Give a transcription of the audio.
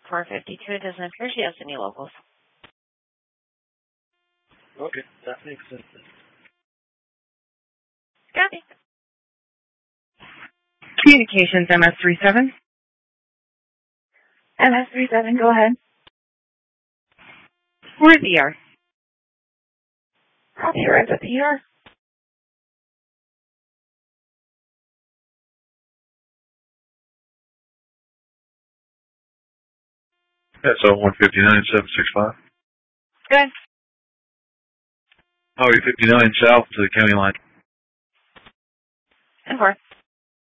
452. It doesn't appear she has any locals. Okay, that makes sense. Copy. Communications MS37. MS37, go ahead. We're at the ER. Copy, you're at the ER. That's 159-765. Good. Highway 59 south to the county line. And 4.